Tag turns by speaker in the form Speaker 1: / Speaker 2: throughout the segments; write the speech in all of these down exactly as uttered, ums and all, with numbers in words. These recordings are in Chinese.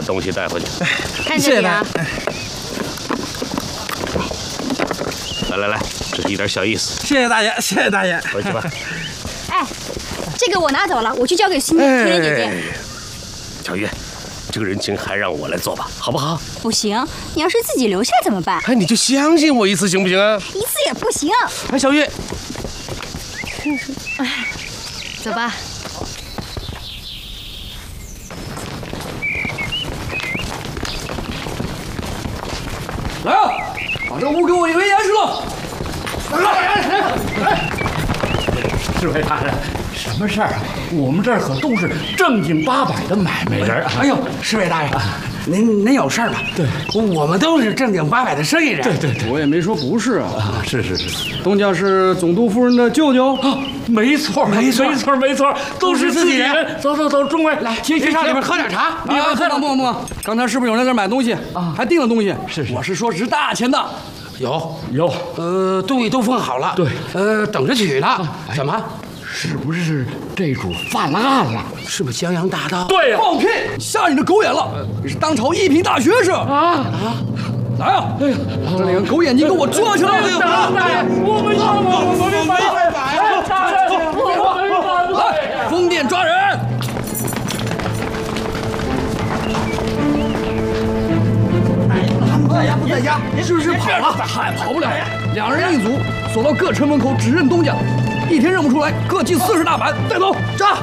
Speaker 1: 东西带回去。
Speaker 2: 看这里啊！
Speaker 1: 来来来，这是一点小意思。
Speaker 3: 谢谢大爷，谢谢大爷。
Speaker 1: 回去吧。
Speaker 2: 哎，这个我拿走了，我去交给新甜甜姐姐。
Speaker 1: 小月，这个人情还让我来做吧，好不好？
Speaker 2: 不行，你要是自己留下怎么办？
Speaker 1: 哎，你就相信我一次行不行啊？
Speaker 2: 一次也不行。
Speaker 1: 哎，小月，
Speaker 2: 哎，走吧。
Speaker 3: 来啊，把这屋给我一围严实了。来来来来！
Speaker 4: 侍卫大人，什么事儿啊？我们这儿可都是正经八百的买卖人。
Speaker 3: 哎呦，侍卫大人，您您有事儿吧？
Speaker 4: 对，
Speaker 3: 我们都是正经八百的生意人。
Speaker 4: 对对对，
Speaker 5: 我也没说不是啊。
Speaker 4: 是是是，
Speaker 5: 东家是总督夫人的舅舅
Speaker 4: 啊，没错没错没错没错，都是自己人。走走走，众位来，
Speaker 3: 先先上里面喝点茶。
Speaker 5: 你喝点不不，刚才是不是有人在这买东西啊？还订了东西？
Speaker 4: 是是，
Speaker 5: 我是说值大钱的。
Speaker 3: 有
Speaker 4: 有，
Speaker 3: 呃，东西都封好了。
Speaker 4: 对，
Speaker 3: 呃，等着取呢。怎么？
Speaker 4: 是不是这主犯了案了？
Speaker 3: 是不是江洋大盗？
Speaker 4: 对呀。
Speaker 5: 放屁！瞎你的狗眼了！你是当朝一品大学士啊啊！来啊！哎呀，这两个狗眼睛给我抓起来！
Speaker 4: 大爷，我们要我们没办法呀！大人，我们没办法。
Speaker 5: 来，封店抓人！
Speaker 3: 在家不在家？
Speaker 5: 是不是跑了？嗨，跑不了。两人一组，锁到各城门口，只认东家。一天认不出来，各记四十大板，带走。
Speaker 3: 杀！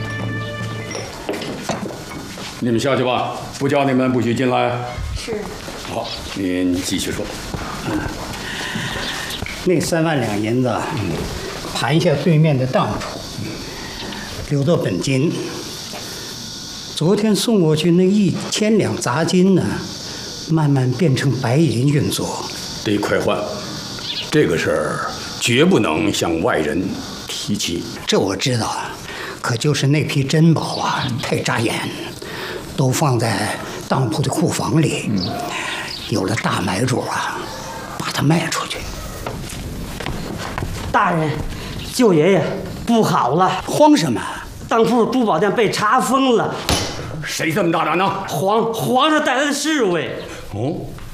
Speaker 4: 你们下去吧，不叫你们不许进来。
Speaker 2: 是。
Speaker 4: 好，您继续说。
Speaker 6: 那三万两银子，盘下对面的当铺，留到本金。昨天送过去那一千两杂金呢，慢慢变成白银运作。
Speaker 4: 得快换，这个事儿绝不能向外人提起。
Speaker 6: 这我知道，可就是那批珍宝啊，太扎眼，都放在当铺的库房里。有了大买主啊，把它卖出去。
Speaker 7: 大人，舅爷爷不好了！
Speaker 6: 慌什么？
Speaker 7: 当铺珠宝店被查封了。
Speaker 4: 谁这么大胆呢？
Speaker 7: 皇皇上带来的侍卫。
Speaker 4: 哦。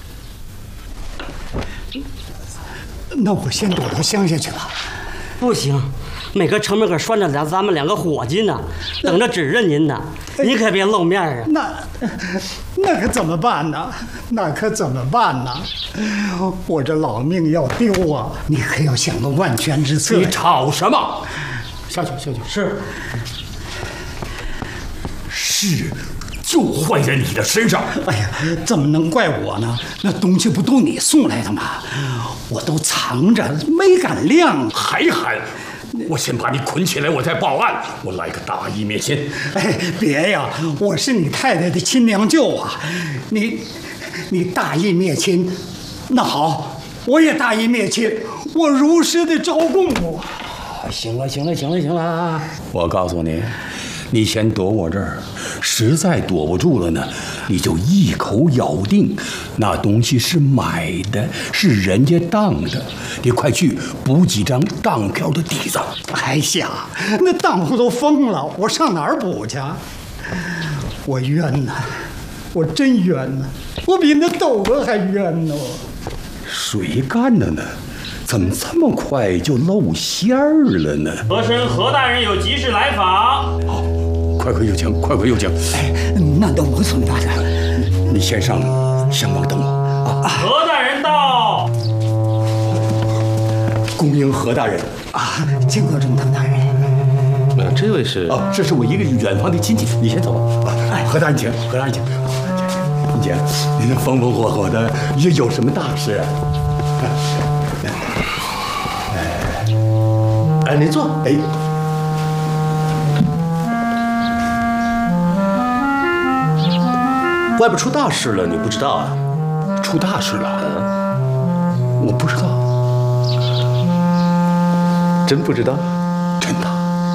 Speaker 6: 那我先躲到乡下去吧。
Speaker 7: 不行，每个城门口拴着两咱们两个伙计呢，等着指认您呢。您可别露面啊！
Speaker 6: 那那可怎么办呢？那可怎么办呢？我这老命要丢啊！你可要想到万全之策。
Speaker 4: 你吵什么？下去，下去。
Speaker 7: 是。
Speaker 4: 是。就坏在你的身上！
Speaker 6: 哎呀，怎么能怪我呢？那东西不都你送来的吗？我都藏着，没敢亮。
Speaker 4: 还喊！我先把你捆起来，我再报案。我来个大义灭亲！
Speaker 6: 哎，别呀！我是你太太的亲娘舅啊！你，你大义灭亲，那好，我也大义灭亲，我如实的招供我。
Speaker 4: 行了，行了，行了，行了啊！我告诉你。你先躲我这儿，实在躲不住了呢，你就一口咬定那东西是买的，是人家当的。你快去补几张当票的底子。
Speaker 6: 哎呀，那当铺都封了，我上哪儿补去？我冤呐，我真冤呐，我比那豆哥还冤呢。
Speaker 4: 谁干的呢？怎么这么快就露馅儿了呢？
Speaker 8: 和珅何大人有急事来访。
Speaker 4: 好，快快有请，快快有请。
Speaker 6: 哎，那等我孙大人，
Speaker 4: 你先上厢房等我啊。
Speaker 8: 何大人到。
Speaker 4: 恭迎何大人
Speaker 6: 啊，见过正堂大人。
Speaker 1: 呃，这位是
Speaker 4: 哦，这是我一个远房的亲戚，你先走吧。哎，何大人请，何大人请。姐，您这风风火火的，有有什么大事啊？
Speaker 1: 哎，您坐。
Speaker 4: 哎，
Speaker 1: 外边出大事了，你不知道啊？
Speaker 4: 出大事了？我不知道。
Speaker 1: 真不知道？
Speaker 4: 真的。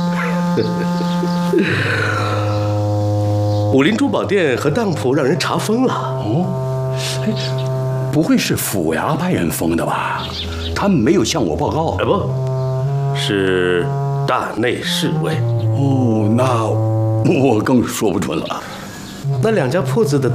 Speaker 1: 武林珠宝店和当铺让人查封了。
Speaker 4: 哦，哎，不会是府衙派人封的吧？他们没有向我报告。
Speaker 1: 哎，不是大内侍卫。
Speaker 4: 哦，那我更说不准了。
Speaker 1: 那两家铺子的